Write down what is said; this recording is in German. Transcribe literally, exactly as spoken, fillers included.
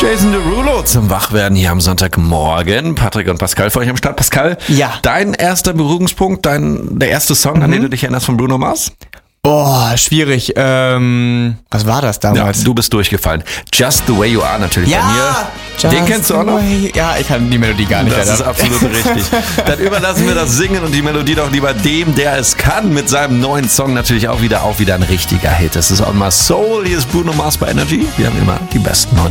Jason Derulo zum Wachwerden hier am Sonntagmorgen. Patrick und Pascal für euch am Start. Pascal, ja. Dein erster Berührungspunkt, dein, der erste Song, mhm. an den du dich erinnerst von Bruno Mars? Oh, schwierig. Ähm, was war das damals? Ja, du bist durchgefallen. Just the Way You Are natürlich ja, bei mir. Just Den kennst du auch noch? Way, ja, ich kann die Melodie gar nicht. Das leider. ist absolut richtig. Dann überlassen wir das Singen und die Melodie doch lieber dem, der es kann, mit seinem neuen Song natürlich auch wieder, auch wieder ein richtiger Hit. Das ist On My Soul. Hier ist Bruno Mars bei Energy. Wir haben immer die besten neuen